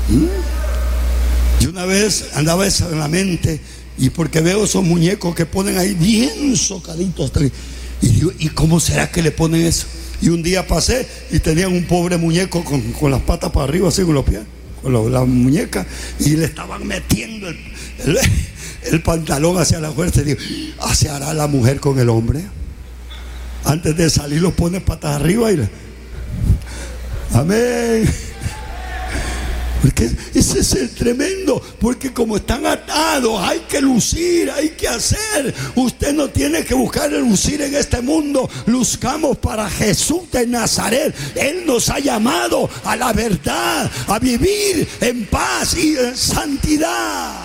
Y una vez andaba eso en la mente, y porque veo esos muñecos que ponen ahí bien socaditos, y digo, ¿y cómo será que le ponen eso? Y un día pasé y tenían un pobre muñeco con las patas para arriba, así con los pies, con la muñeca, y le estaban metiendo el pantalón hacia la fuerza. Y digo, ¿así hará la mujer con el hombre? Antes de salir los pone patas arriba y amén. Porque ese es el tremendo, porque como están atados, hay que lucir, hay que hacer. Usted no tiene que buscar el lucir en este mundo. Luzcamos para Jesús de Nazaret. Él nos ha llamado a la verdad, a vivir en paz y en santidad.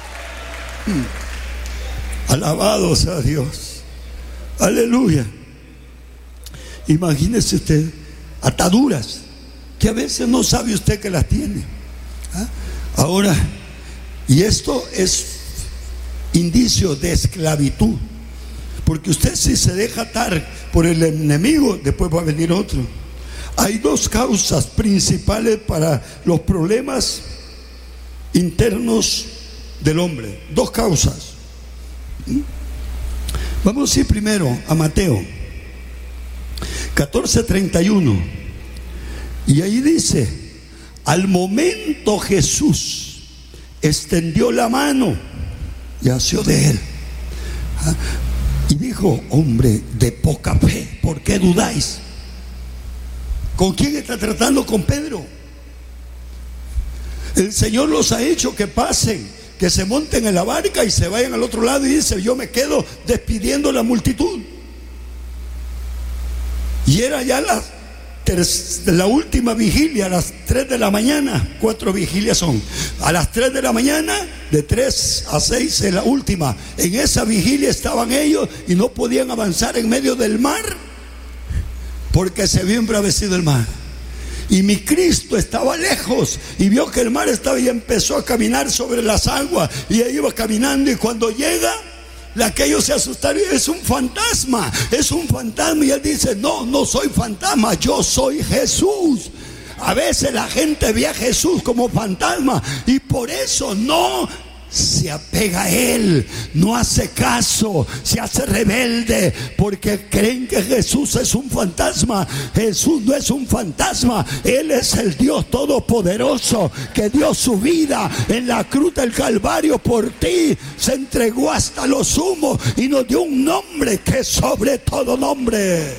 Alabado sea Dios. Aleluya. Imagínese usted ataduras que a veces no sabe usted que las tiene. Ahora, y esto es indicio de esclavitud, porque usted, si se deja atar por el enemigo, después va a venir otro. Hay dos causas principales para los problemas internos del hombre. Dos causas. Vamos a ir primero a Mateo 14:31, y ahí dice: al momento Jesús extendió la mano y asió de él, y dijo: hombre de poca fe, ¿por qué dudáis? ¿Con quién está tratando? Con Pedro. El Señor los ha hecho que pasen, que se monten en la barca y se vayan al otro lado, y dice: yo me quedo despidiendo la multitud. Y era ya la última vigilia, a las 3 de la mañana. 4 vigilias son. A las 3 de la mañana, de 3 a 6 es la última. En esa vigilia estaban ellos y no podían avanzar en medio del mar, porque se había embravecido el mar. Y mi Cristo estaba lejos y vio que el mar estaba, y empezó a caminar sobre las aguas, y ahí iba caminando, y cuando llega, aquellos se asustaron. Es un fantasma, es un fantasma. Y él dice: no, no soy fantasma, yo soy Jesús. A veces la gente ve a Jesús como fantasma y por eso no se apega a él, no hace caso, se hace rebelde, porque creen que Jesús es un fantasma. Jesús no es un fantasma, Él es el Dios todopoderoso, que dio su vida en la cruz del Calvario por ti, se entregó hasta lo sumo y nos dio un nombre que es sobre todo nombre.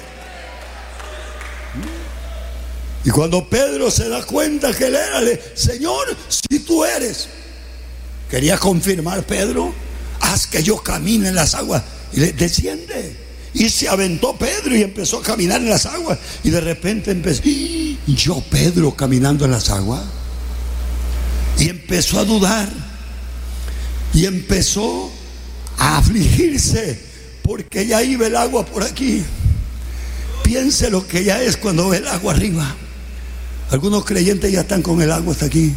Y cuando Pedro se da cuenta que él era, Señor, si tú eres, quería confirmar Pedro, haz que yo camine en las aguas. Y le desciende. Y se aventó Pedro y empezó a caminar en las aguas. Y de repente empezó, yo Pedro caminando en las aguas. Y empezó a dudar. Y empezó a afligirse, porque ya iba el agua por aquí. Piense lo que ya es cuando ve el agua arriba. Algunos creyentes ya están con el agua hasta aquí.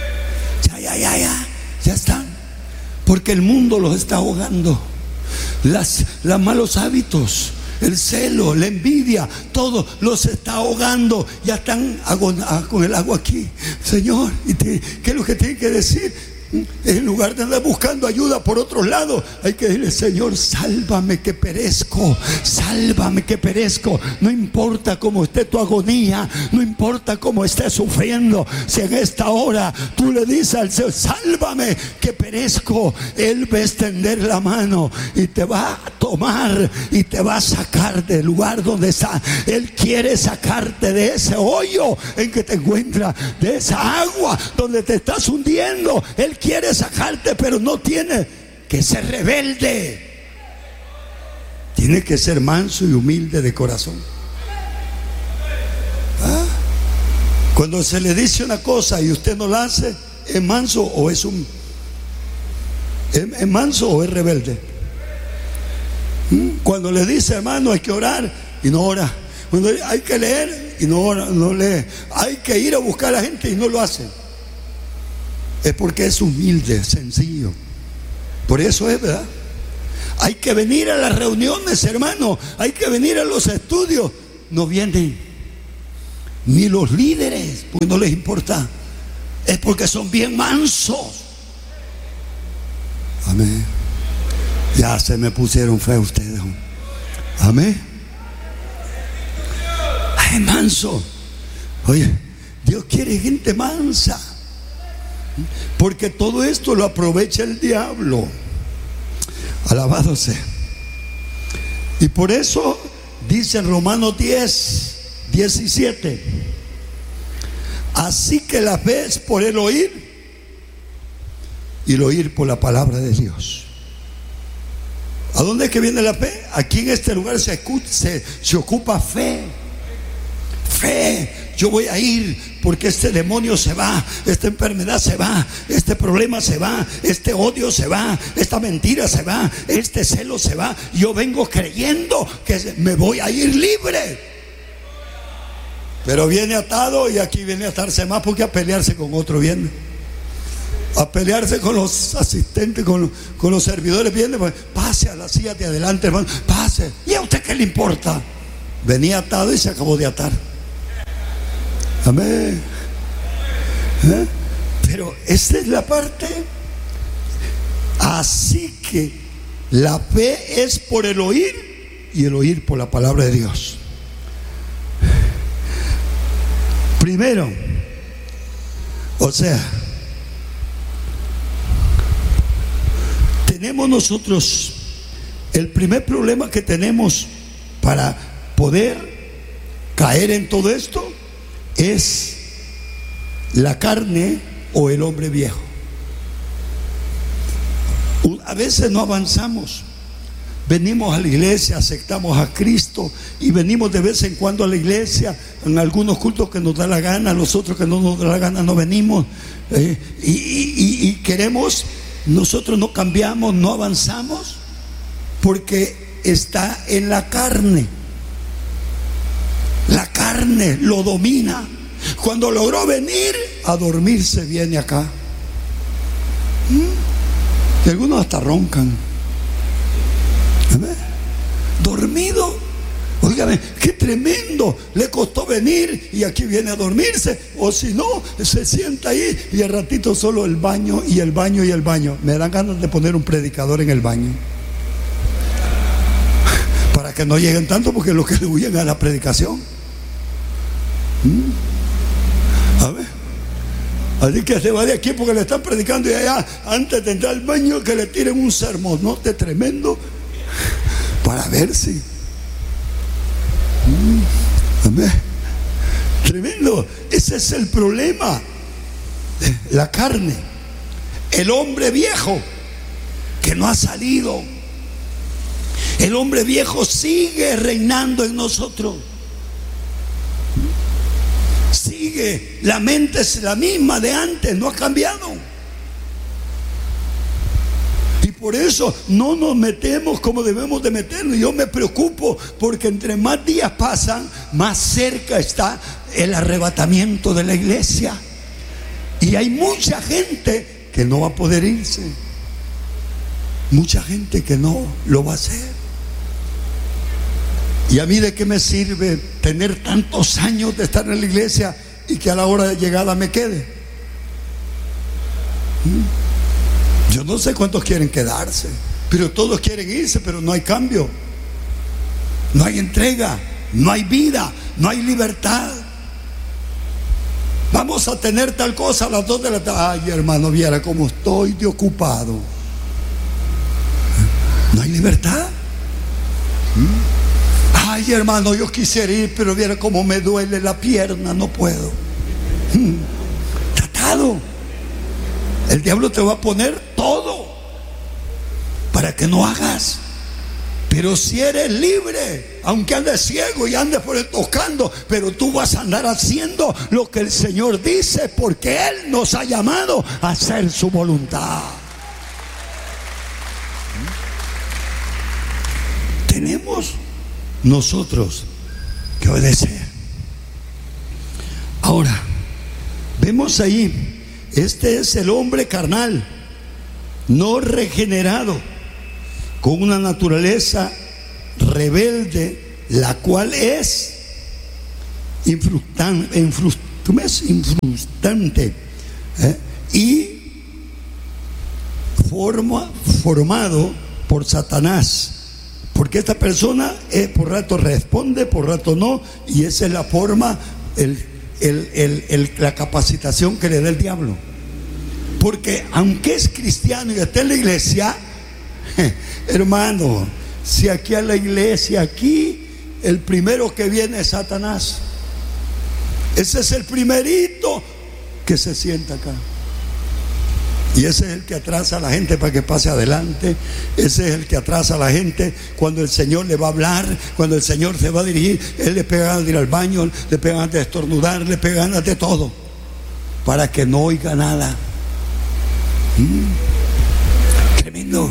Ya están, porque el mundo los está ahogando. Los malos hábitos, el celo, la envidia, todo los está ahogando. Ya están con el agua aquí. Señor, ¿qué es lo que tienen que decir? En lugar de andar buscando ayuda por otros lados, hay que decirle: Señor, sálvame que perezco, sálvame que perezco. No importa cómo esté tu agonía, no importa cómo estés sufriendo, si en esta hora tú le dices al Señor: sálvame que perezco, Él va a extender la mano y te va a tomar y te va a sacar del lugar donde está. Él quiere sacarte de ese hoyo en que te encuentras, de esa agua donde te estás hundiendo. Él quiere sacarte, pero no tiene que ser rebelde. Tiene que ser manso y humilde de corazón. Cuando se le dice una cosa y usted no la hace, ¿es manso o es manso o es rebelde? Cuando le dice: hermano, hay que orar, y no ora. Cuando hay que leer y no ora, no lee. Hay que ir a buscar a la gente y no lo hace. Es porque es humilde, sencillo. Por eso es, ¿verdad? Hay que venir a las reuniones, hermano. Hay que venir a los estudios. No vienen ni los líderes, pues no les importa es porque son bien mansos. Amén. Ya se me pusieron fe ustedes. Amén. Ay, manso. Oye, Dios quiere gente mansa, porque todo esto lo aprovecha el diablo. Alabado sea. Y por eso dice en Romanos 10:17: así que la fe es por el oír, y el oír por la palabra de Dios. ¿A dónde es que viene la fe? Aquí en este lugar se ocupa fe. Fe. Yo voy a ir porque este demonio se va, esta enfermedad se va, este problema se va, este odio se va, esta mentira se va, este celo se va. Yo vengo creyendo que me voy a ir libre. Pero viene atado, y aquí viene a atarse más, porque a pelearse con otro viene. A pelearse con los asistentes, con los servidores viene. Pues, pase a la silla de adelante, hermano, pase. ¿Y a usted qué le importa? Venía atado y se acabó de atar. Amén. Pero esta es la parte. Así que la fe es por el oír, y el oír por la palabra de Dios. Primero, o sea, tenemos nosotros, el primer problema que tenemos para poder caer en todo esto es la carne o el hombre viejo. A veces no avanzamos. Venimos a la iglesia, aceptamos a Cristo y venimos de vez en cuando a la iglesia, en algunos cultos que nos da la gana, los otros que no nos da la gana no venimos, y queremos, nosotros no cambiamos, no avanzamos, porque está en la carne. La carne lo domina. Cuando logró venir a dormirse, viene acá. Y algunos hasta roncan. Dormido. Óigame, qué tremendo. Le costó venir y aquí viene a dormirse. O si no, se sienta ahí y al ratito solo el baño y el baño y el baño. Me dan ganas de poner un predicador en el baño, para que no lleguen tanto, porque los que le huyen a la predicación. A ver, así que se va de aquí porque le están predicando, y allá, antes de entrar al baño, que le tiren un sermonote tremendo para ver si. Amén. Tremendo. Ese es el problema. La carne, el hombre viejo que no ha salido. El hombre viejo sigue reinando en nosotros. Sigue, la mente es la misma de antes, no ha cambiado. Y por eso no nos metemos como debemos de meternos. Yo me preocupo porque entre más días pasan, más cerca está el arrebatamiento de la iglesia. Y hay mucha gente que no va a poder irse. Mucha gente que no lo va a hacer. ¿Y a mí de qué me sirve tener tantos años de estar en la iglesia y que a la hora de llegada me quede? Yo no sé cuántos quieren quedarse, pero todos quieren irse, pero no hay cambio, no hay entrega, no hay vida, no hay libertad. Vamos a tener tal cosa a las 2 de la tarde. Ay, hermano, viera cómo estoy de ocupado. No hay libertad. Ay, hermano, yo quisiera ir, pero viera cómo me duele la pierna, no puedo. Tratado. El diablo te va a poner todo para que no hagas. Pero si eres libre, aunque andes ciego y andes por el tocando, pero tú vas a andar haciendo lo que el Señor dice, porque Él nos ha llamado a hacer su voluntad. Tenemos nosotros que obedecer. Ahora, vemos ahí, este es el hombre carnal, no regenerado, con una naturaleza rebelde, la cual es infructante, Y formado por Satanás, porque esta persona por rato responde, por rato no, y esa es la forma, la capacitación que le da el diablo. Porque aunque es cristiano y está en la iglesia, hermano, si aquí a la iglesia, aquí el primero que viene es Satanás. Ese es el primerito que se sienta acá. Y ese es el que atrasa a la gente para que pase adelante. Ese es el que atrasa a la gente cuando el Señor le va a hablar, cuando el Señor se va a dirigir. Él le pega ganas de ir al baño, le pega ganas de estornudar, le pega ganas de todo, para que no oiga nada. Tremendo.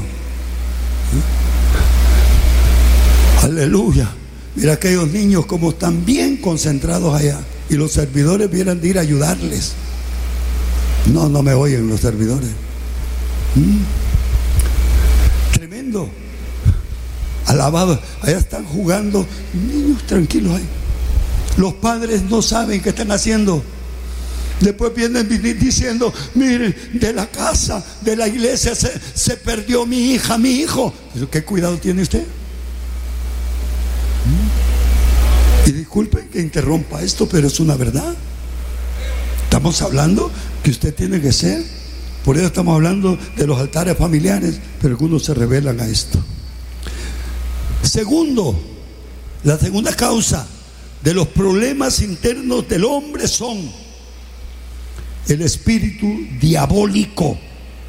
Aleluya. Mira aquellos niños como están bien concentrados allá, y los servidores vieran de ir a ayudarles. No me oyen los servidores. Tremendo. Alabado. Allá están jugando niños tranquilos ahí. Los padres no saben qué están haciendo. Después vienen diciendo: miren, de la casa, de la iglesia se perdió mi hija, mi hijo. ¿Pero qué cuidado tiene usted? Y disculpen que interrumpa esto, pero es una verdad. Estamos hablando que usted tiene que ser. Por eso estamos hablando de los altares familiares, pero algunos se rebelan a esto. Segundo, la segunda causa de los problemas internos del hombre son el espíritu diabólico,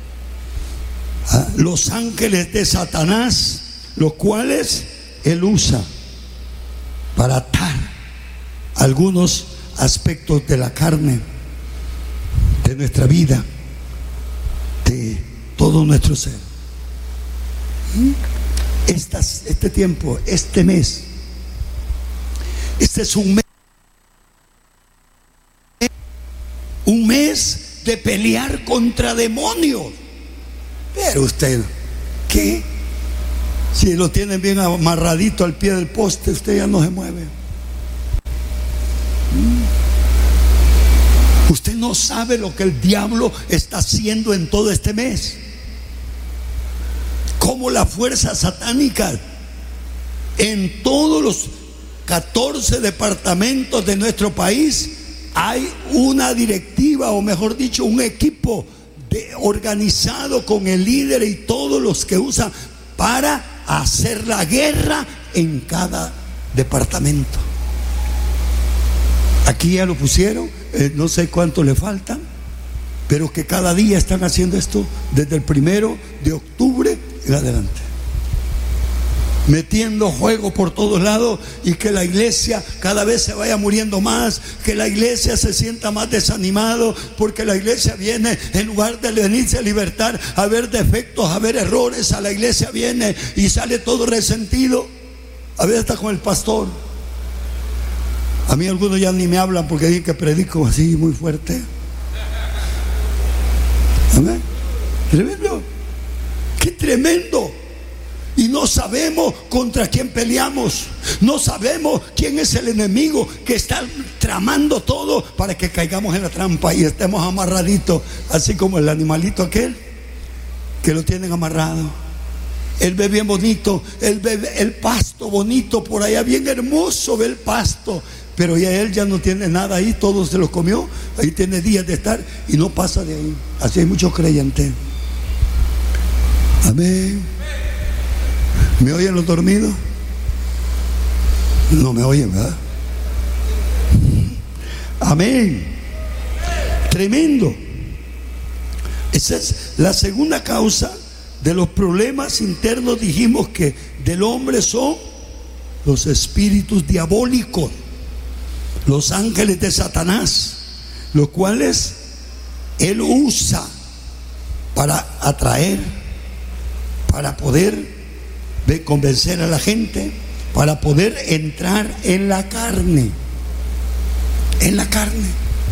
los ángeles de Satanás, los cuales él usa para atar algunos aspectos de la carne, de nuestra vida, de todo nuestro ser. Este tiempo, este mes, este es un mes de pelear contra demonios. Pero usted, ¿qué? Si lo tienen bien amarradito al pie del poste, usted ya no se mueve. Usted no sabe lo que el diablo está haciendo en todo este mes. Cómo la fuerza satánica en todos los 14 departamentos de nuestro país hay una directiva, o mejor dicho, un equipo organizado con el líder y todos los que usan para hacer la guerra en cada departamento. Aquí ya lo pusieron, no sé cuánto le faltan, pero que cada día están haciendo esto desde el 1 de octubre en adelante, metiendo juego por todos lados, y que la iglesia cada vez se vaya muriendo más, que la iglesia se sienta más desanimado, porque la iglesia viene, en lugar de venirse a libertar, a ver defectos, a ver errores, a la iglesia viene y sale todo resentido. A veces está con el pastor. A mí algunos ya ni me hablan porque dicen que predico así muy fuerte. Amén. Tremendo. Qué tremendo. Y no sabemos contra quién peleamos. No sabemos quién es el enemigo que está tramando todo para que caigamos en la trampa y estemos amarraditos, así como el animalito aquel que lo tienen amarrado. Él ve bien bonito, él ve el pasto bonito por allá, bien hermoso ve el pasto, pero ya él ya no tiene nada ahí, todo se lo comió. Ahí tiene días de estar y no pasa de ahí. Así hay muchos creyentes. Amén. ¿Me oyen los dormidos? No me oyen, ¿verdad? Amén. Tremendo. Esa es la segunda causa de los problemas internos. Dijimos que del hombre son los espíritus diabólicos, los ángeles de Satanás, los cuales él usa para atraer, para poder convencer a la gente, para poder entrar en la carne. En la carne.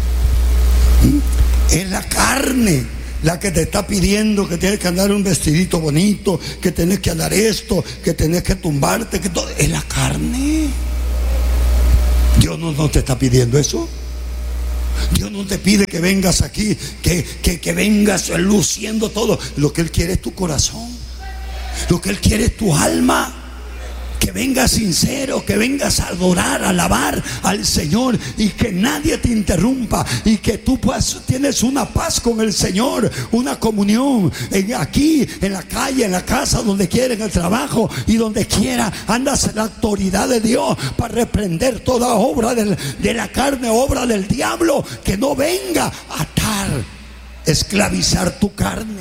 En la carne, la que te está pidiendo que tienes que andar un vestidito bonito, que tienes que andar esto, que tienes que tumbarte, que todo. Es la carne. Dios no te está pidiendo eso. Dios no te pide que vengas aquí, que vengas luciendo todo. Lo que Él quiere es tu corazón. Lo que Él quiere es tu alma. Que vengas sincero, que vengas a adorar, a alabar al Señor, y que nadie te interrumpa, y que tú tienes una paz con el Señor, una comunión aquí, en la calle, en la casa, donde quiera, en el trabajo y donde quiera. Andas en la autoridad de Dios para reprender toda obra de la carne, obra del diablo, que no venga a atar, esclavizar tu carne.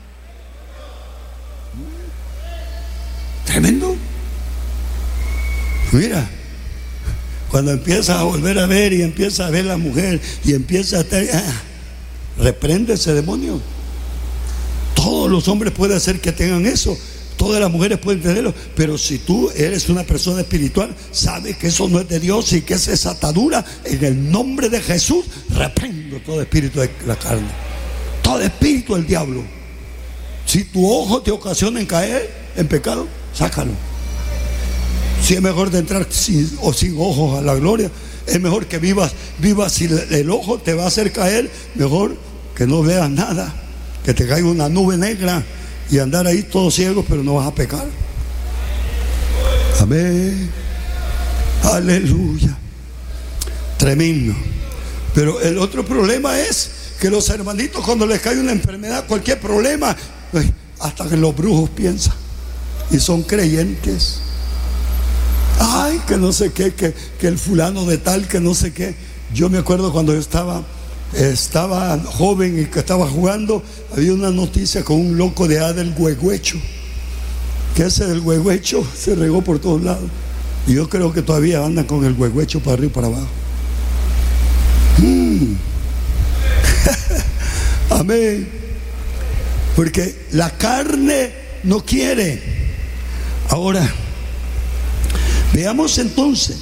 Tremendo. Mira, cuando empiezas a volver a ver y empiezas a ver la mujer y empiezas a reprende ese demonio. Todos los hombres pueden hacer que tengan eso, todas las mujeres pueden tenerlo, pero si tú eres una persona espiritual, sabes que eso no es de Dios y que esa es atadura. En el nombre de Jesús reprendo todo espíritu de la carne, todo espíritu del diablo. Si tu ojo te ocasiona en caer en pecado, sácalo. Si es mejor de entrar sin ojos a la gloria, es mejor que vivas si el ojo te va a hacer caer, mejor que no veas nada, que te caiga una nube negra y andar ahí todo ciego, pero no vas a pecar. Amén. Aleluya. Tremendo. Pero el otro problema es que los hermanitos, cuando les cae una enfermedad, cualquier problema, hasta que los brujos piensan y son creyentes. Ay, que no sé qué, que el fulano de tal, que no sé qué. Yo me acuerdo cuando yo estaba joven y que estaba jugando, había una noticia con un loco de del Huehuecho, que ese del Huehuecho se regó por todos lados, y yo creo que todavía andan con el Huehuecho para arriba y para abajo. Amén. Porque la carne no quiere. Ahora veamos entonces,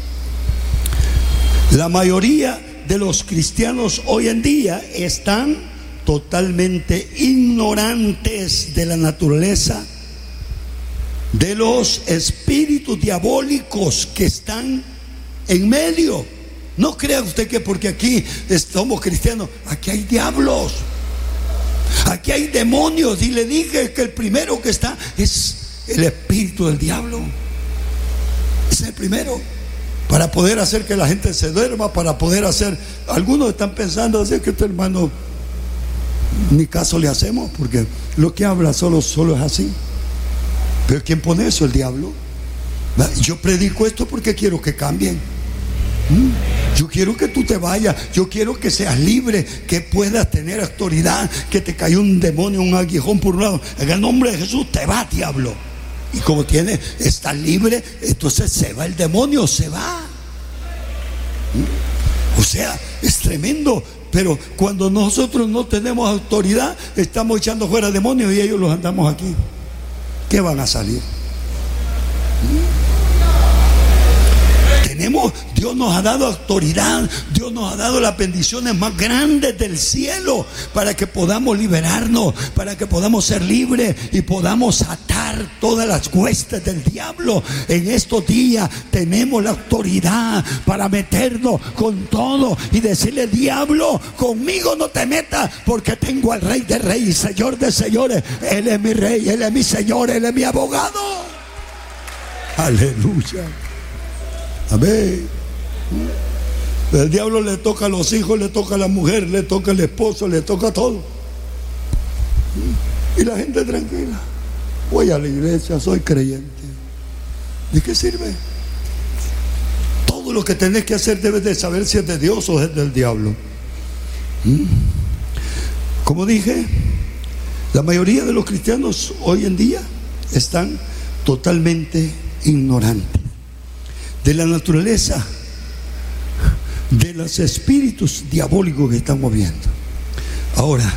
la mayoría de los cristianos hoy en día están totalmente ignorantes de la naturaleza, de los espíritus diabólicos que están en medio. No crea usted que porque aquí somos cristianos, aquí hay diablos, aquí hay demonios. Y le dije que el primero que está es el espíritu del diablo. Es el primero, para poder hacer que la gente se duerma, para poder hacer. Algunos están pensando así, que este hermano ni caso le hacemos, porque lo que habla solo es así. Pero ¿quién pone eso? El diablo. Yo predico esto porque quiero que cambien. Yo quiero que tú te vayas, yo quiero que seas libre, que puedas tener autoridad, que te caiga un demonio, un aguijón por un lado, en el nombre de Jesús te va, diablo. Y como está libre, entonces se va el demonio, se va. O sea, es tremendo. Pero cuando nosotros no tenemos autoridad, estamos echando fuera demonios y ellos los andamos aquí. ¿Qué van a salir? Dios nos ha dado autoridad, Dios nos ha dado las bendiciones más grandes del cielo para que podamos liberarnos, para que podamos ser libres y podamos atar todas las huestes del diablo. En estos días tenemos la autoridad para meternos con todo y decirle: diablo, conmigo no te metas, porque tengo al Rey de Reyes, Señor de Señores. Él es mi Rey, Él es mi Señor, Él es mi abogado. Aleluya. Amén. El diablo le toca a los hijos, le toca a la mujer, le toca al esposo, le toca todo. Y la gente tranquila: voy a la iglesia, soy creyente. ¿De qué sirve? Todo lo que tenés que hacer debes de saber si es de Dios o es del diablo. Como dije, la mayoría de los cristianos hoy en día están totalmente ignorantes de la naturaleza de los espíritus diabólicos que estamos viendo ahora,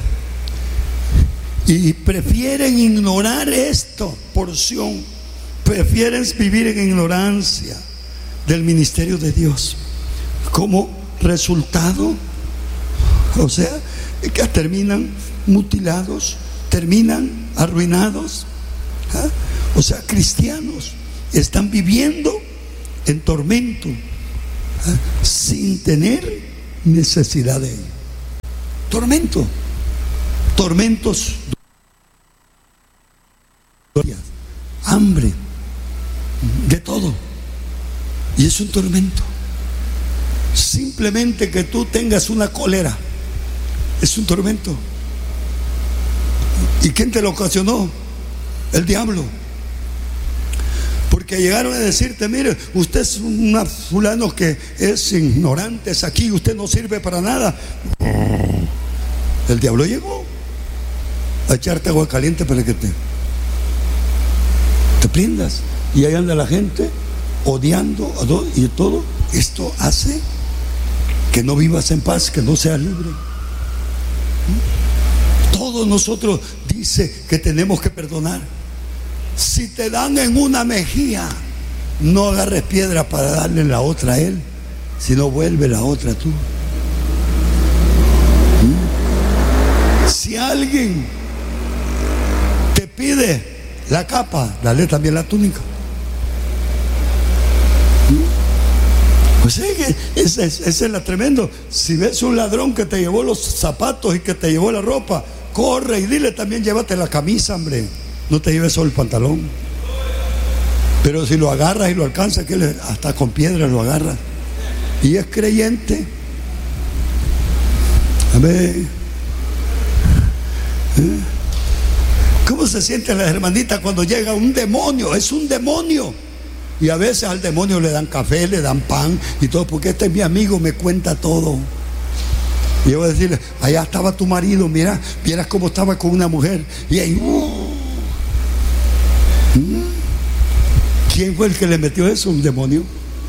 y prefieren ignorar esta porción, prefieren vivir en ignorancia del ministerio de Dios. Como resultado, o sea, que terminan mutilados, terminan arruinados. O sea, cristianos están viviendo en tormento, sin tener necesidad de ello. Tormento, tormentos, hambre, de todo. Y es un tormento. Simplemente que tú tengas una cólera es un tormento. ¿Y quién te lo ocasionó? El diablo. Porque llegaron a decirte: mire, usted es un fulano que es ignorante, es aquí, usted no sirve para nada. El diablo llegó a echarte agua caliente para que te prendas. Y ahí anda la gente odiando y todo. Esto hace que no vivas en paz, que no seas libre. Todos nosotros dice que tenemos que perdonar. Si te dan en una mejilla, no agarres piedra para darle la otra a él, sino vuelve la otra tú. Si alguien te pide la capa, dale también la túnica. Pues ese es la tremendo. Si ves un ladrón que te llevó los zapatos y que te llevó la ropa, corre y dile también: llévate la camisa, hombre. No te lleves solo el pantalón. Pero si lo agarras y lo alcanzas, que hasta con piedras lo agarras, y es creyente. Amén. ¿Cómo se sienten las hermanitas cuando llega un demonio? Es un demonio. Y a veces al demonio le dan café, le dan pan y todo, porque este es mi amigo, me cuenta todo. Y yo voy a decirle: allá estaba tu marido, mira, vieras cómo estaba con una mujer. Y ahí, ¿quién fue el que le metió eso? Un demonio.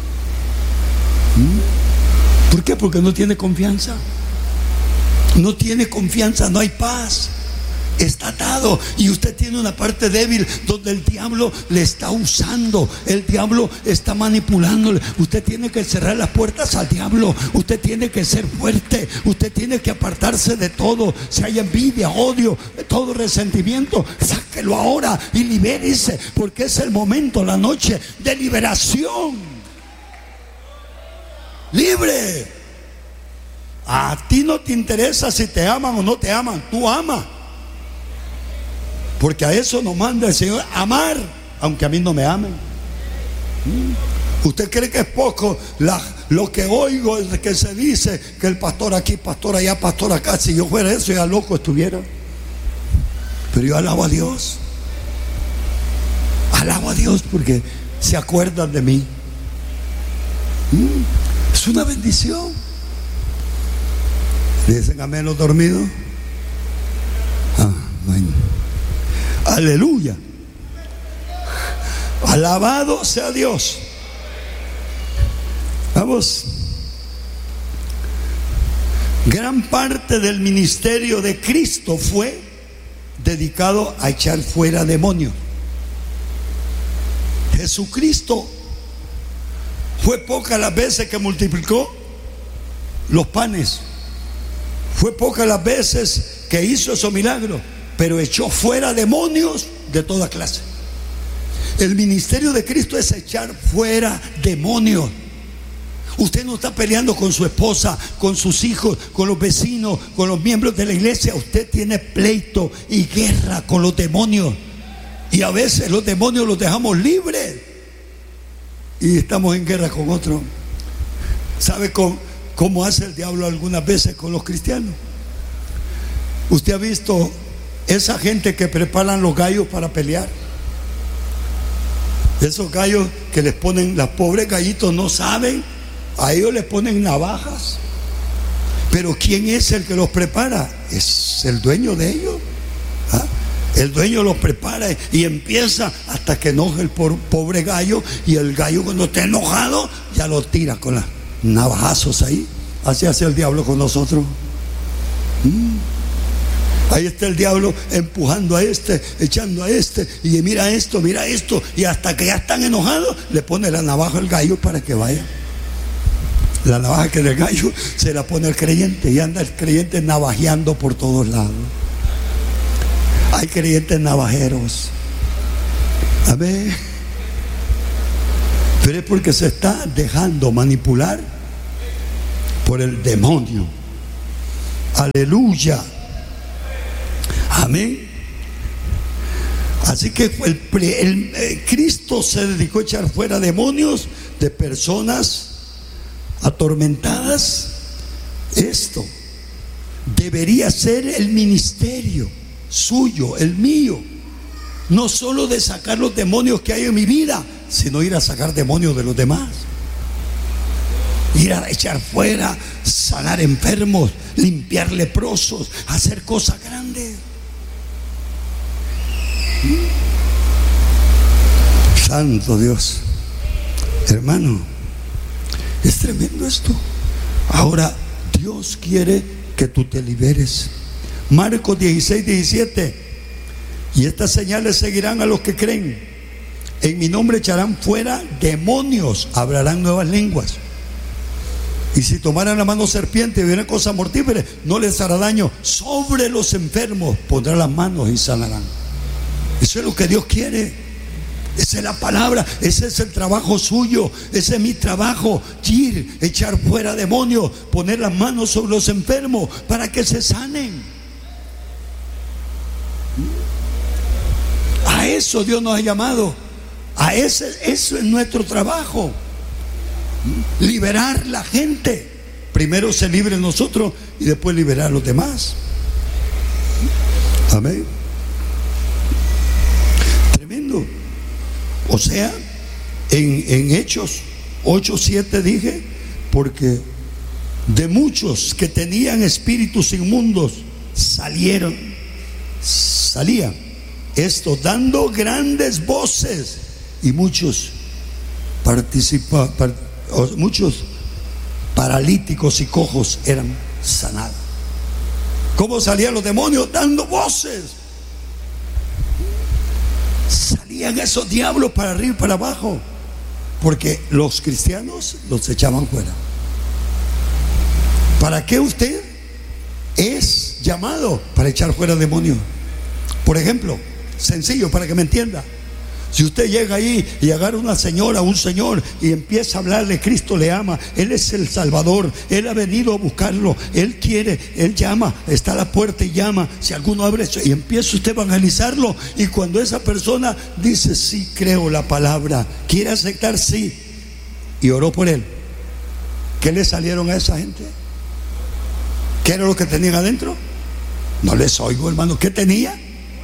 ¿Por qué? Porque no tiene confianza. No tiene confianza, no hay paz. Está atado, y usted tiene una parte débil donde el diablo le está usando, el diablo está manipulándole. Usted tiene que cerrar las puertas al diablo. Usted tiene que ser fuerte. Usted tiene que apartarse de todo. Si hay envidia, odio, todo resentimiento, sáquelo ahora y libérese, porque es el momento, la noche de liberación. Libre. A ti no te interesa si te aman o no te aman. Tú amas, porque a eso nos manda el Señor, amar, aunque a mí no me amen. ¿Usted cree que es poco lo que oigo es que se dice que el pastor aquí, pastor allá, pastor acá? Si yo fuera eso, ya loco estuviera. Pero yo alabo a Dios. Alabo a Dios porque se acuerdan de mí. Es una bendición. Dicen amén los dormidos. Amén. Aleluya. Alabado sea Dios. Vamos. Gran parte del ministerio de Cristo fue dedicado a echar fuera demonios. Jesucristo fue pocas las veces que multiplicó los panes. Fue pocas las veces que hizo esos milagros, pero echó fuera demonios de toda clase. El ministerio de Cristo es echar fuera demonios. Usted no está peleando con su esposa, con sus hijos, con los vecinos, con los miembros de la iglesia. Usted tiene pleito y guerra con los demonios. Y a veces los demonios los dejamos libres y estamos en guerra con otros. ¿Sabe cómo hace el diablo algunas veces con los cristianos? Usted ha visto esa gente que preparan los gallos para pelear. Esos gallos que les ponen, los pobres gallitos no saben, a ellos les ponen navajas. Pero ¿quién es el que los prepara? Es el dueño de ellos. El dueño los prepara y empieza hasta que enoja el pobre gallo. Y el gallo, cuando está enojado, ya lo tira con los navajazos ahí. Así hace el diablo con nosotros. Ahí está el diablo empujando a este, echando a este, y mira esto, y hasta que ya están enojados, le pone la navaja al gallo para que vaya. La navaja que del gallo se la pone al creyente, y anda el creyente navajeando por todos lados. Hay creyentes navajeros. Amén. Pero es porque se está dejando manipular por el demonio. Aleluya. Amén. Así que Cristo se dedicó a echar fuera demonios de personas atormentadas. Esto debería ser el ministerio suyo, el mío. No solo de sacar los demonios que hay en mi vida, sino ir a sacar demonios de los demás. Ir a echar fuera, sanar enfermos, limpiar leprosos, hacer cosas grandes. Santo Dios. Hermano, es tremendo esto. Ahora Dios quiere que tú te liberes. Marcos 16:17. Y estas señales seguirán a los que creen. En mi nombre echarán fuera demonios, hablarán nuevas lenguas. Y si tomaran la mano serpiente y vieran cosas mortíferas, no les hará daño. Sobre los enfermos pondrán las manos y sanarán. Eso es lo que Dios quiere. Esa es la palabra, ese es el trabajo suyo, ese es mi trabajo. Ir, echar fuera demonios, poner las manos sobre los enfermos para que se sanen. A eso Dios nos ha llamado. Eso es nuestro trabajo. Liberar la gente. Primero se libre nosotros y después liberar a los demás. Amén. Tremendo. O sea, en Hechos 8:7 dije, porque de muchos que tenían espíritus inmundos salían estos dando grandes voces, y muchos paralíticos y cojos eran sanados. ¿Cómo salían los demonios? Dando voces. Salían esos diablos para arriba y para abajo, porque los cristianos los echaban fuera. ¿Para qué usted es llamado? Para echar fuera demonios. Por ejemplo, sencillo para que me entienda. Si usted llega ahí y agarra una señora, un señor, y empieza a hablarle, Cristo le ama, Él es el Salvador, Él ha venido a buscarlo, Él quiere, Él llama, está a la puerta y llama. Si alguno abre eso, y empieza usted a evangelizarlo, y cuando esa persona dice, sí, creo la palabra, quiere aceptar, sí, y oró por él, ¿qué le salieron a esa gente? ¿Qué era lo que tenían adentro? No les oigo, hermano. ¿Qué tenía?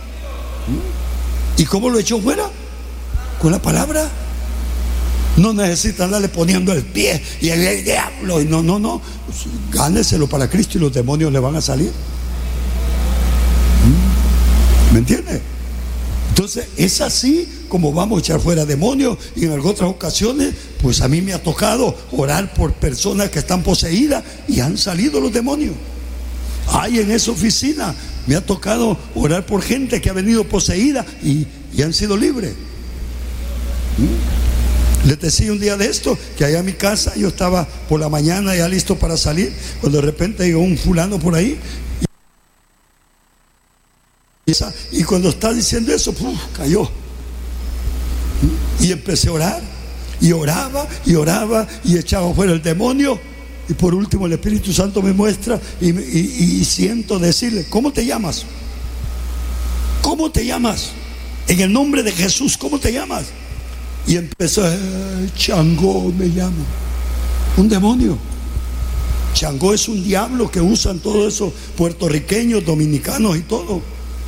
¿Y cómo lo echó fuera? Con la palabra. No necesita andarle poniendo el pie y el diablo. No. Gáneselo para Cristo y los demonios le van a salir. ¿Me entiende? Entonces es así como vamos a echar fuera demonios. Y en otras ocasiones, pues a mí me ha tocado orar por personas que están poseídas y han salido los demonios. Hay en esa oficina, me ha tocado orar por gente que ha venido poseída y han sido libres. Les decía un día de esto, que allá en mi casa yo estaba por la mañana ya listo para salir, cuando de repente llegó un fulano por ahí y cuando está diciendo eso, cayó. Y empecé a orar y oraba y echaba fuera el demonio. Y por último el Espíritu Santo me muestra y siento decirle, ¿cómo te llamas? ¿Cómo te llamas? En el nombre de Jesús, ¿cómo te llamas? Y empezó, Changó me llamo. Un demonio. Changó es un diablo que usan todos esos puertorriqueños, dominicanos y todo.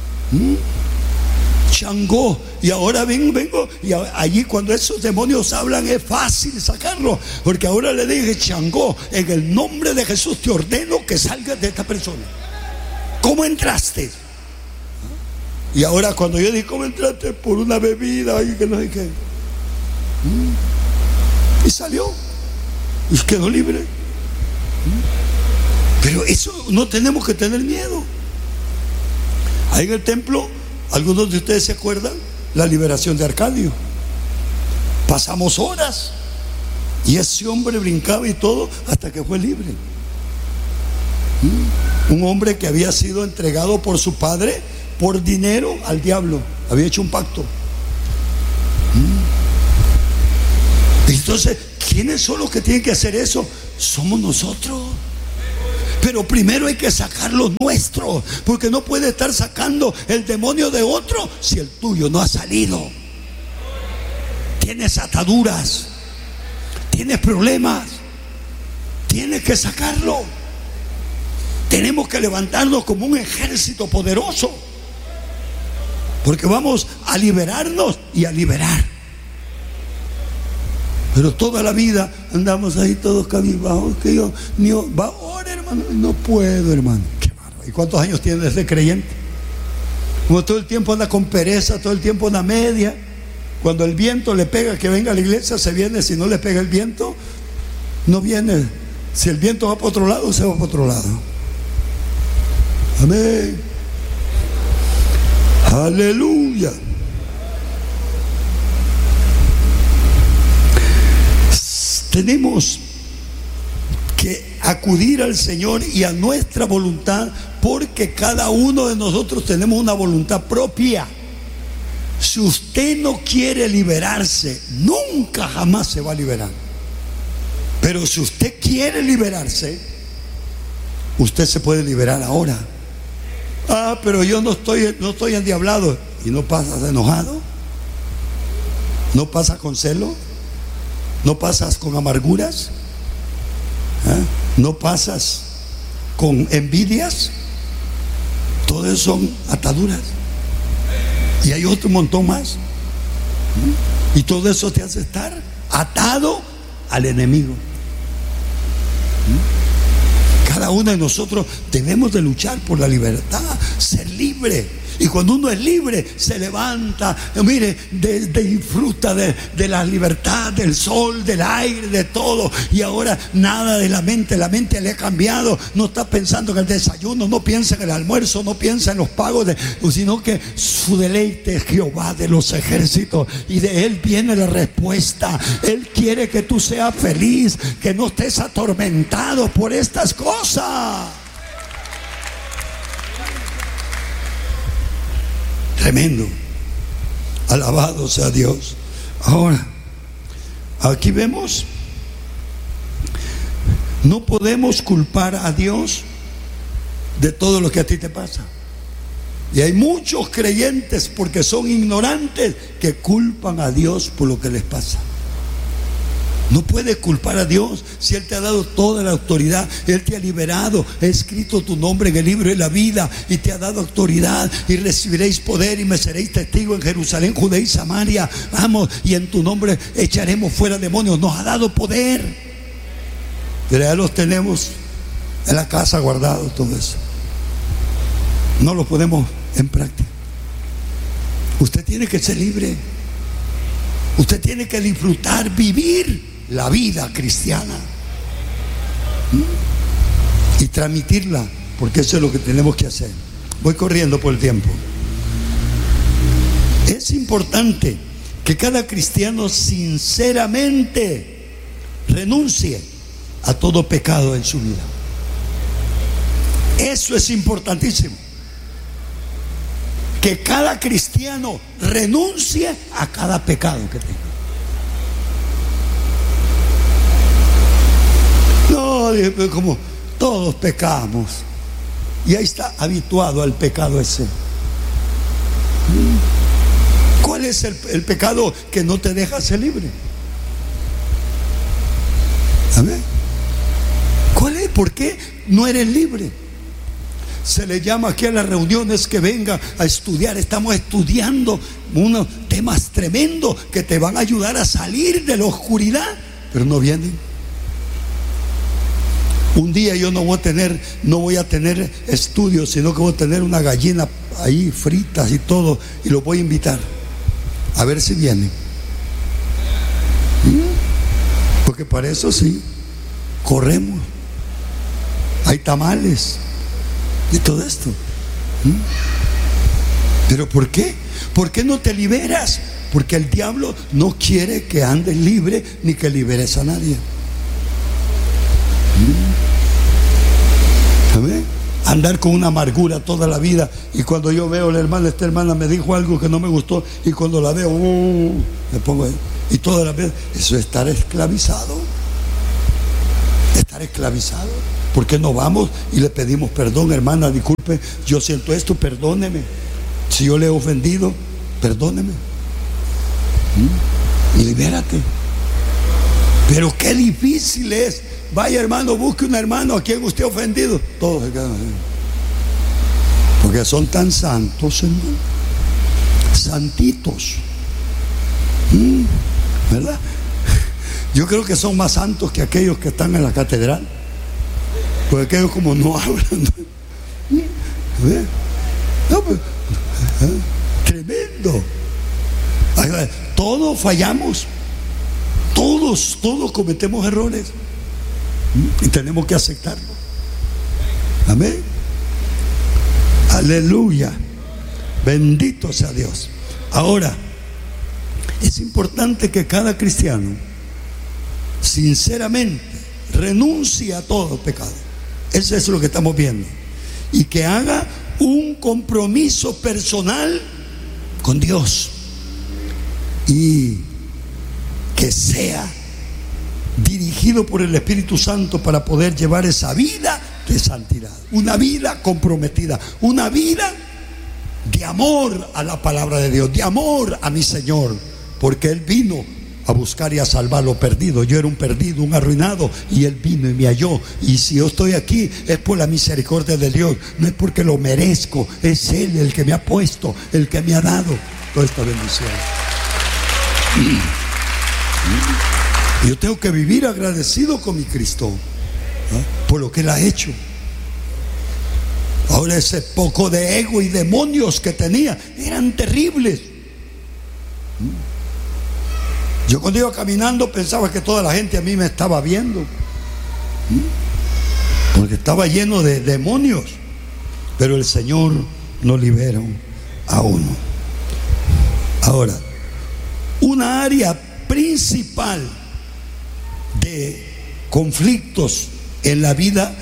Changó. Y ahora vengo y allí cuando esos demonios hablan es fácil sacarlo, porque ahora le dije, Changó, en el nombre de Jesús te ordeno que salgas de esta persona. ¿Cómo entraste? Y ahora cuando yo dije, ¿cómo entraste? Por una bebida y que no sé qué. Y salió y quedó libre. Pero eso no tenemos que tener miedo. Ahí en el templo, algunos de ustedes se acuerdan la liberación de Arcadio. Pasamos horas y ese hombre brincaba y todo hasta que fue libre. Un hombre que había sido entregado por su padre por dinero al diablo, había hecho un pacto. Entonces, ¿quiénes son los que tienen que hacer eso? Somos nosotros. Pero primero hay que sacar lo nuestro, porque no puede estar sacando el demonio de otro si el tuyo no ha salido. Tienes ataduras, tienes problemas, tienes que sacarlo. Tenemos que levantarnos como un ejército poderoso, porque vamos a liberarnos y a liberar. Pero toda la vida andamos ahí todos cabizbajos, que yo va, ahora, hermano, no puedo, hermano. Qué bárbaro. ¿Y cuántos años tiene ese creyente? Como todo el tiempo anda con pereza, todo el tiempo anda media. Cuando el viento le pega que venga a la iglesia, se viene. Si no le pega el viento, no viene. Si el viento va para otro lado, se va para otro lado. Amén. Aleluya. Tenemos que acudir al Señor y a nuestra voluntad, porque cada uno de nosotros tenemos una voluntad propia. Si usted no quiere liberarse, nunca jamás se va a liberar. Pero si usted quiere liberarse, usted se puede liberar ahora. Pero yo no estoy endiablado. ¿Y no pasas enojado? ¿No pasas con celo? ¿No pasas con amarguras? ¿No pasas con envidias? Todo eso son ataduras. Y hay otro montón más. Y todo eso te hace estar atado al enemigo. Cada uno de nosotros debemos de luchar por la libertad, ser libre. Y cuando uno es libre, se levanta, mire, disfruta de la libertad, del sol, del aire, de todo. Y ahora nada de la mente le ha cambiado. No está pensando en el desayuno, no piensa en el almuerzo, no piensa en los pagos, sino que su deleite es Jehová de los ejércitos. Y de Él viene la respuesta. Él quiere que tú seas feliz, que no estés atormentado por estas cosas. Tremendo. Alabado sea Dios. Ahora, aquí vemos, no podemos culpar a Dios de todo lo que a ti te pasa. Y hay muchos creyentes, porque son ignorantes, que culpan a Dios por lo que les pasa. No puedes culpar a Dios si Él te ha dado toda la autoridad. Él te ha liberado, ha escrito tu nombre en el libro de la vida y te ha dado autoridad. Y recibiréis poder y me seréis testigo en Jerusalén, Judea y Samaria. Vamos, y en tu nombre echaremos fuera demonios. Nos ha dado poder. Pero ya los tenemos en la casa guardados, todo eso. No lo ponemos en práctica. Usted tiene que ser libre. Usted tiene que disfrutar, vivir la vida cristiana y transmitirla, porque eso es lo que tenemos que hacer. Voy corriendo por el tiempo. Es importante que cada cristiano sinceramente renuncie a todo pecado en su vida. Eso es importantísimo. Que cada cristiano renuncie a cada pecado que tenga. No, como todos pecamos, y ahí está habituado al pecado ese. ¿Cuál es el pecado que no te deja ser libre? A ver, ¿cuál es? ¿Por qué no eres libre? Se le llama aquí a las reuniones que venga a estudiar. Estamos estudiando unos temas tremendos que te van a ayudar a salir de la oscuridad, pero no vienen. Un día yo no voy a tener estudios, sino que voy a tener una gallina ahí fritas y todo, y los voy a invitar a ver si vienen. Porque para eso sí corremos. Hay tamales y todo esto. ¿Pero por qué? ¿Por qué no te liberas? Porque el diablo no quiere que andes libre ni que liberes a nadie. ¿Sabes? Andar con una amargura toda la vida. Y cuando yo veo a la hermana, esta hermana me dijo algo que no me gustó, y cuando la veo, me pongo ahí. Y toda la vez, eso es estar esclavizado. Estar esclavizado. ¿Por qué no vamos y le pedimos perdón? Hermana, disculpe, yo siento esto, perdóneme. Si yo le he ofendido, perdóneme. Y libérate. Pero qué difícil es. Vaya, hermano, busque un hermano a quien usted ha ofendido. Todos se quedan así. Porque son tan santos, hermano. Santitos. ¿Verdad? Yo creo que son más santos que aquellos que están en la catedral. Porque aquellos como no hablan. No, pues, tremendo. Todos fallamos. Todos cometemos errores. Y tenemos que aceptarlo. Amén. Aleluya. Bendito sea Dios. Ahora, es importante que cada cristiano sinceramente renuncie a todo pecado. Eso es lo que estamos viendo. Y que haga un compromiso personal con Dios. Y que sea dirigido por el Espíritu Santo para poder llevar esa vida de santidad. Una vida comprometida. Una vida de amor a la palabra de Dios. De amor a mi Señor. Porque Él vino a buscar y a salvar lo perdido. Yo era un perdido, un arruinado, y Él vino y me halló. Y si yo estoy aquí es por la misericordia de Dios, no es porque lo merezco. Es Él el que me ha puesto, el que me ha dado toda esta bendición. Yo tengo que vivir agradecido con mi Cristo, por lo que Él ha hecho. Ahora ese poco de ego y demonios que tenía eran terribles. Yo cuando iba caminando pensaba que toda la gente a mí me estaba viendo, porque estaba lleno de demonios. Pero el Señor nos libera a uno. Ahora, una área principal de conflictos en la vida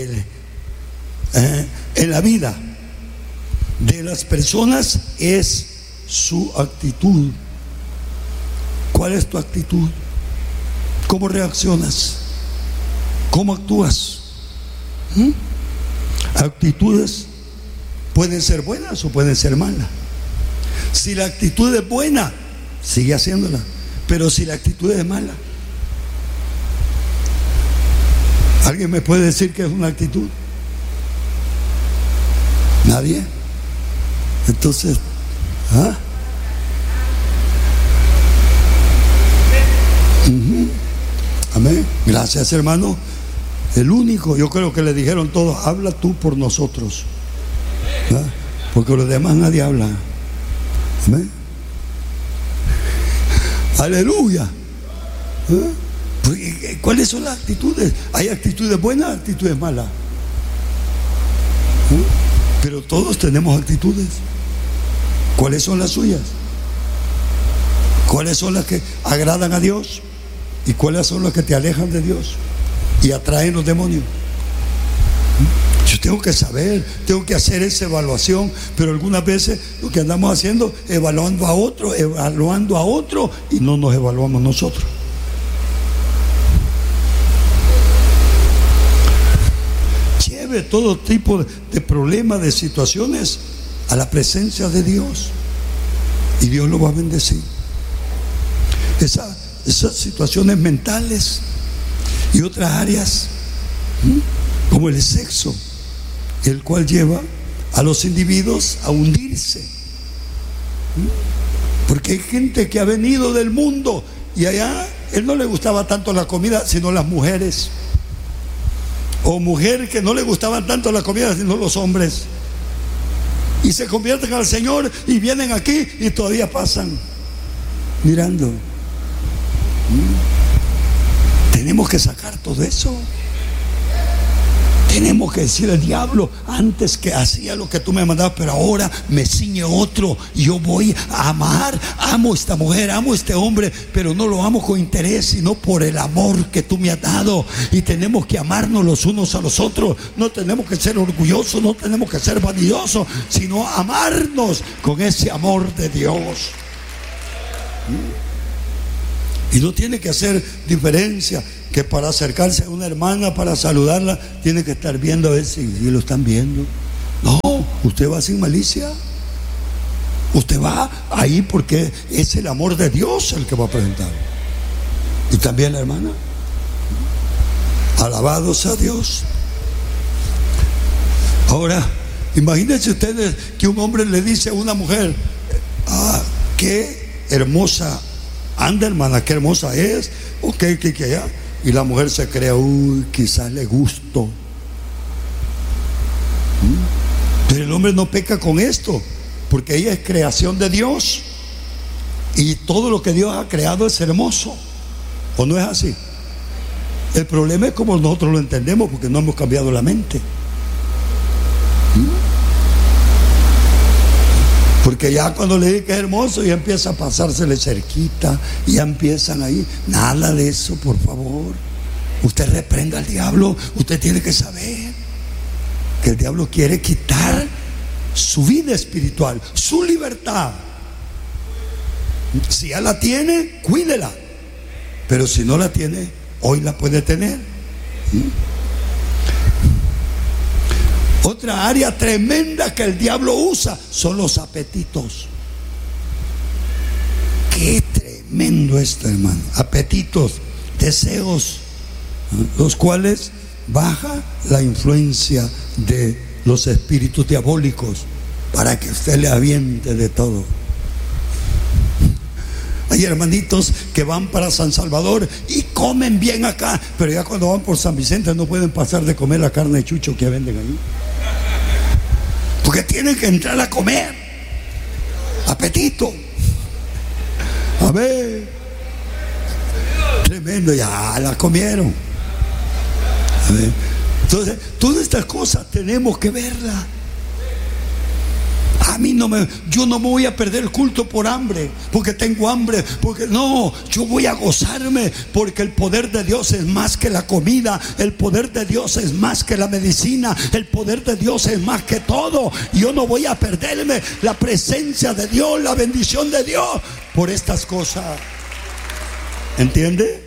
de las personas es su actitud. ¿Cuál es tu actitud? ¿Cómo reaccionas? ¿Cómo actúas? Actitudes pueden ser buenas o pueden ser malas. Si la actitud es buena, sigue haciéndola. Pero si la actitud es mala, ¿alguien me puede decir qué es una actitud? ¿Nadie? Entonces, amén. Gracias, hermano. El único, yo creo que le dijeron todos: habla tú por nosotros, ¿verdad? Porque los demás nadie habla. Amén. Aleluya. ¿Cuáles son las actitudes? Hay actitudes buenas, actitudes malas. Pero todos tenemos actitudes. ¿Cuáles son las suyas? ¿Cuáles son las que agradan a Dios? ¿Y cuáles son las que te alejan de Dios y atraen los demonios? Yo tengo que saber, tengo que hacer esa evaluación. Pero algunas veces lo que andamos haciendo, evaluando a otro, y no nos evaluamos nosotros. Lleve todo tipo de problemas, de situaciones a la presencia de Dios, y Dios lo va a bendecir. Esas situaciones mentales y otras áreas, como el sexo, el cual lleva a los individuos a hundirse. Porque hay gente que ha venido del mundo y allá él no le gustaba tanto la comida, sino las mujeres. O mujer que no le gustaban tanto la comida, sino los hombres. Y se convierten al Señor y vienen aquí y todavía pasan mirando. Tenemos que sacar todo eso. Tenemos que decir al diablo: antes que hacía lo que tú me mandabas, pero ahora me ciñe otro. Y yo voy a amar. Amo a esta mujer, amo a este hombre, pero no lo amo con interés, sino por el amor que tú me has dado. Y tenemos que amarnos los unos a los otros. No tenemos que ser orgullosos, no tenemos que ser vanidosos, sino amarnos con ese amor de Dios. Y no tiene que hacer diferencia que para acercarse a una hermana, para saludarla, tiene que estar viendo a ver si lo están viendo. No, usted va sin malicia. Usted va ahí porque es el amor de Dios el que va a presentar. Y también la hermana. Alabado sea Dios. Ahora, imagínense ustedes que un hombre le dice a una mujer: qué hermosa anda, hermana, qué hermosa es, o qué ya. Y la mujer se cree: quizás le gusto. Pero el hombre no peca con esto, porque ella es creación de Dios, y todo lo que Dios ha creado es hermoso. ¿O no es así? El problema es como nosotros lo entendemos, porque no hemos cambiado la mente. Porque ya cuando le dice que es hermoso, ya empieza a pasársele cerquita, y ya empiezan ahí. Nada de eso, por favor. Usted reprenda al diablo. Usted tiene que saber que el diablo quiere quitar su vida espiritual, su libertad. Si ya la tiene, cuídela. Pero si no la tiene, hoy la puede tener. Otra área tremenda que el diablo usa son los apetitos. Qué tremendo esto, hermano. Apetitos, deseos, los cuales baja la influencia de los espíritus diabólicos para que usted le aviente de todo. Hay hermanitos que van para San Salvador y comen bien acá, pero ya cuando van por San Vicente no pueden pasar de comer la carne de chucho que venden ahí, porque tienen que entrar a comer. Apetito. A ver, tremendo, ya la comieron. A ver. Entonces, todas estas cosas tenemos que verlas. A mí yo no me voy a perder el culto por hambre, porque tengo hambre, porque no, yo voy a gozarme, porque el poder de Dios es más que la comida, el poder de Dios es más que la medicina, el poder de Dios es más que todo. Yo no voy a perderme la presencia de Dios, la bendición de Dios por estas cosas. ¿Entiende?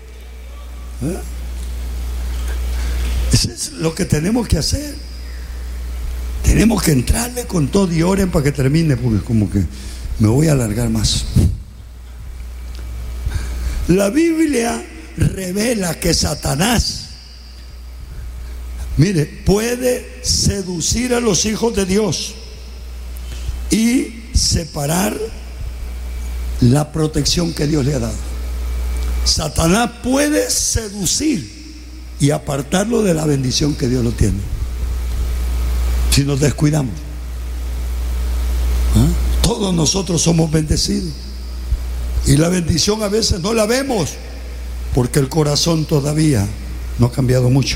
Eso es lo que tenemos que hacer. Tenemos que entrarle con todo, y oren para que termine, porque como que me voy a alargar más. La Biblia revela que Satanás, mire, puede seducir a los hijos de Dios y separar la protección que Dios le ha dado. Satanás puede seducir y apartarlo de la bendición que Dios lo tiene, si nos descuidamos. Todos nosotros somos bendecidos, y la bendición a veces no la vemos porque el corazón todavía no ha cambiado mucho.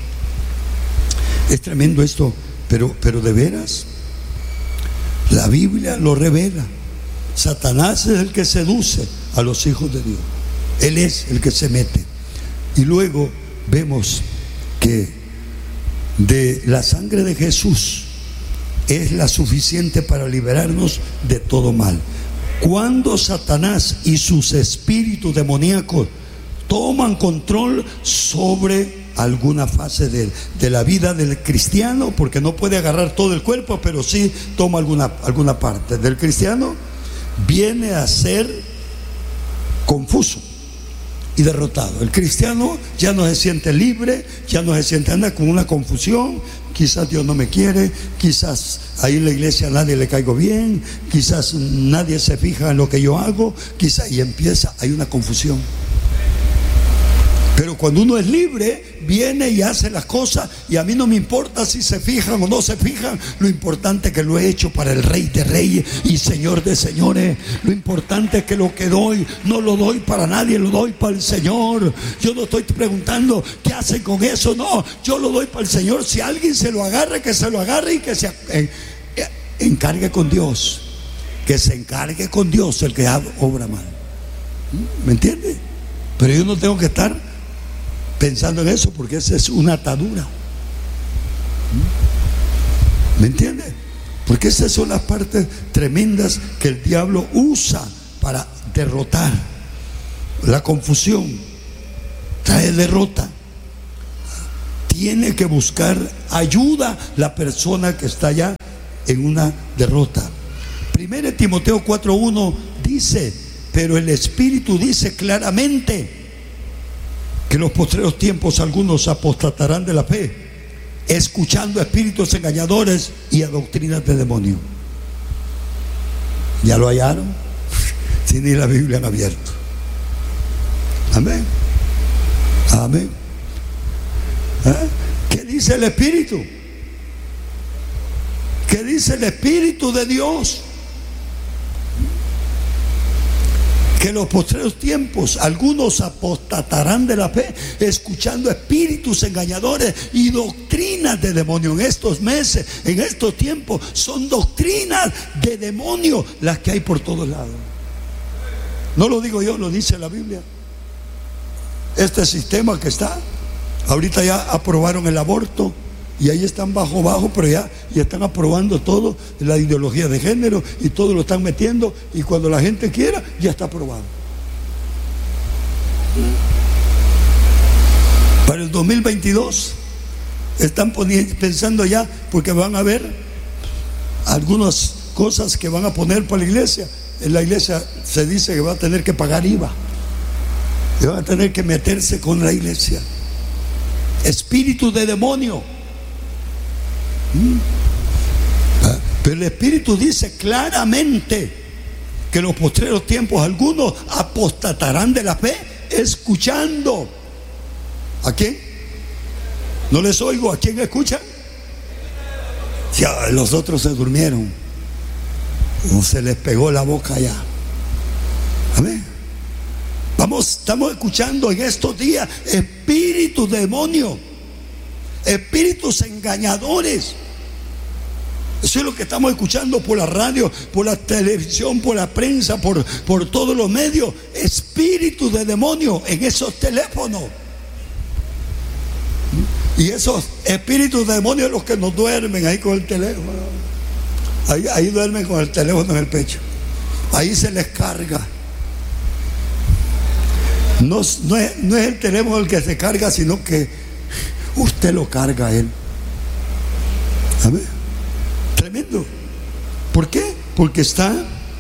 Es tremendo esto, pero de veras la Biblia lo revela. Satanás es el que seduce a los hijos de Dios. Él es el que se mete. Y luego vemos que de la sangre de Jesús es la suficiente para liberarnos de todo mal. Cuando Satanás y sus espíritus demoníacos toman control sobre alguna fase de la vida del cristiano, porque no puede agarrar todo el cuerpo, pero sí toma alguna parte del cristiano, viene a ser confuso y derrotado. El cristiano ya no se siente libre, ya no se siente, anda con una confusión. Quizás Dios no me quiere, quizás ahí en la iglesia a nadie le caigo bien, quizás nadie se fija en lo que yo hago, quizás, y empieza, hay una confusión. Pero cuando uno es libre, viene y hace las cosas, y a mí no me importa si se fijan o no se fijan. Lo importante es que lo he hecho para el Rey de Reyes y Señor de Señores. Lo importante es que lo que doy, no lo doy para nadie, lo doy para el Señor. Yo no estoy preguntando qué hacen con eso, no, yo lo doy para el Señor. Si alguien se lo agarre, que se lo agarre, y que se encargue con Dios. Que se encargue con Dios el que obra mal. ¿Me entiende? Pero yo no tengo que estar pensando en eso, porque esa es una atadura. ¿Me entiende? Porque esas son las partes tremendas que el diablo usa para derrotar la confusión. trae derrota. Tiene que buscar ayuda la persona que está ya en una derrota. 1 Timoteo 4:1 dice: pero el Espíritu dice claramente que en los postreros tiempos algunos apostatarán de la fe, escuchando a espíritus engañadores y a doctrinas de demonios. ¿Ya lo hallaron? Si ni la Biblia han abierto. Amén. Amén. ¿Qué dice el Espíritu? ¿Qué dice el Espíritu de Dios? Que en los postreros tiempos algunos apostatarán de la fe, escuchando espíritus engañadores y doctrinas de demonios. En estos meses, en estos tiempos, son doctrinas de demonios las que hay por todos lados. No lo digo yo, lo dice la Biblia. Este sistema que está, ahorita ya aprobaron el aborto y ahí están bajo, pero ya están aprobando todo, la ideología de género y todo lo están metiendo, y cuando la gente quiera ya está aprobado. Para el 2022 están pensando ya, porque van a ver algunas cosas que van a poner para la iglesia. En la iglesia se dice que va a tener que pagar IVA, que van a tener que meterse con la iglesia. Espíritu de demonio. Pero el Espíritu dice claramente que en los postreros tiempos algunos apostatarán de la fe, escuchando. ¿A quién? No les oigo. ¿A quién escuchan? Ya, los otros se durmieron o se les pegó la boca ya. Amén. Estamos escuchando en estos días espíritus de demonio, espíritus engañadores. Eso es lo que estamos escuchando por la radio, por la televisión, por la prensa, por todos los medios. Espíritus de demonio en esos teléfonos. Y esos espíritus de demonio son los que nos duermen ahí con el teléfono. Ahí duermen con el teléfono en el pecho. Ahí se les carga. No es el teléfono el que se carga, sino que usted lo carga a él. ¿Amén? Tremendo. ¿Por qué? Porque está.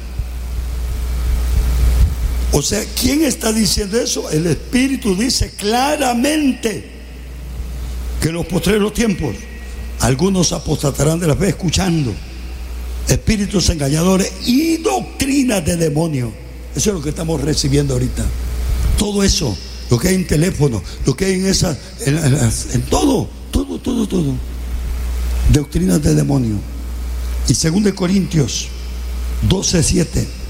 O sea, ¿quién está diciendo eso? El Espíritu dice claramente que en los postreros tiempos algunos apostatarán de la fe, escuchando espíritus engañadores y doctrinas de demonios. Eso es lo que estamos recibiendo ahorita. Todo eso, lo que hay en teléfono, lo que hay en todo. Doctrinas de demonio. Y 2 Corintios 12:7.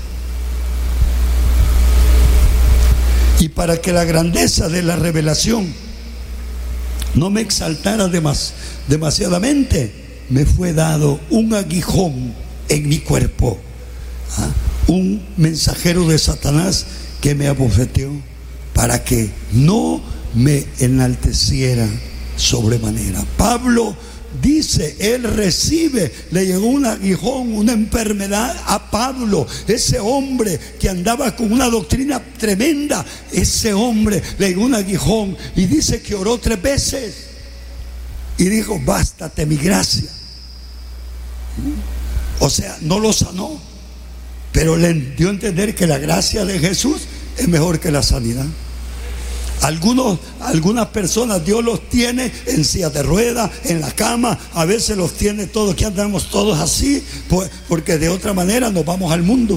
Y para que la grandeza de la revelación no me exaltara demasiadamente, me fue dado un aguijón en mi cuerpo, un mensajero de Satanás que me abofeteó, para que no me enalteciera sobremanera. Pablo dice, él recibe, le llegó un aguijón, una enfermedad a Pablo, ese hombre que andaba con una doctrina tremenda. Ese hombre le llegó un aguijón y dice que oró 3 veces y dijo, bástate mi gracia. O sea, no lo sanó, pero le dio a entender que la gracia de Jesús es mejor que la sanidad. Algunas personas Dios los tiene en silla de ruedas, en la cama, a veces los tiene todos, que andamos todos así, porque de otra manera nos vamos al mundo.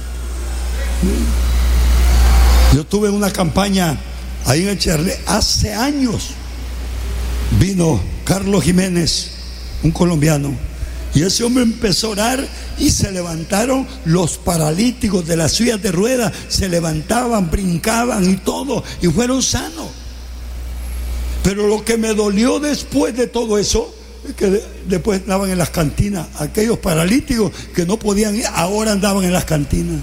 Yo tuve una campaña ahí en el Charle hace años. Vino Carlos Jiménez, un colombiano, y ese hombre empezó a orar y se levantaron los paralíticos de las sillas de ruedas, se levantaban, brincaban y todo, y fueron sanos. Pero lo que me dolió después de todo eso es que después andaban en las cantinas. Aquellos paralíticos que no podían ir, ahora andaban en las cantinas.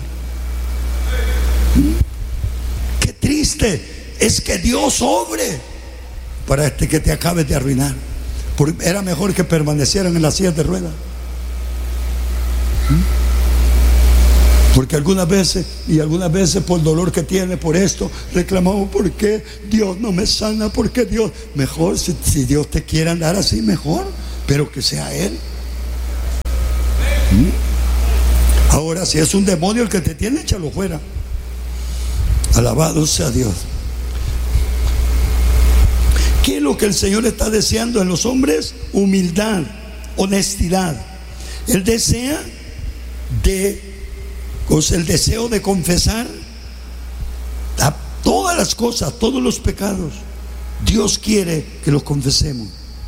Qué triste es que Dios obre para que te acabes de arruinar. Era mejor que permanecieran en las sillas de ruedas. Porque algunas veces por dolor que tiene, por esto, reclamamos: ¿por qué Dios no me sana? ¿Por qué Dios? Mejor, si Dios te quiere andar así, mejor, pero que sea Él. Ahora, si es un demonio el que te tiene, échalo fuera. Alabado sea Dios. ¿Qué es lo que el Señor está deseando en los hombres? Humildad, honestidad. Él desea el deseo de confesar todas las cosas, todos los pecados. Dios quiere que los confesemos.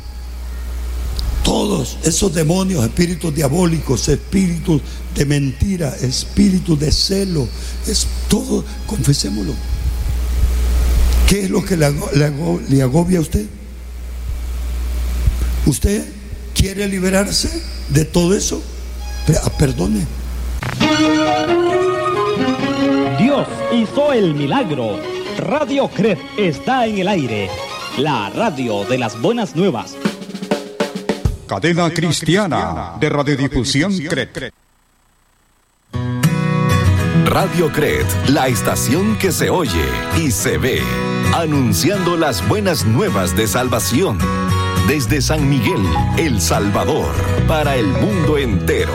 Todos esos demonios, espíritus diabólicos, espíritus de mentira, espíritus de celo, es todo, confesémoslo. ¿Qué es lo que le agobia a usted? ¿Usted quiere liberarse de todo eso? Perdone. Dios hizo el milagro. Radio CRED está en el aire. La radio de las buenas nuevas. Cadena cristiana de radiodifusión CRED. Radio CRED, la estación que se oye y se ve, anunciando las buenas nuevas de salvación. Desde San Miguel, El Salvador, para el mundo entero.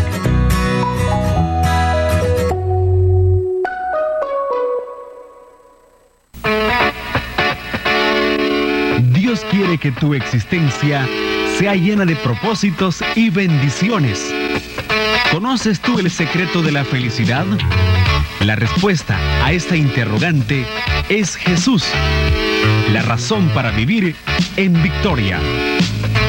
Dios quiere que tu existencia sea llena de propósitos y bendiciones. ¿Conoces tú el secreto de la felicidad? La respuesta a esta interrogante es Jesús, la razón para vivir en victoria.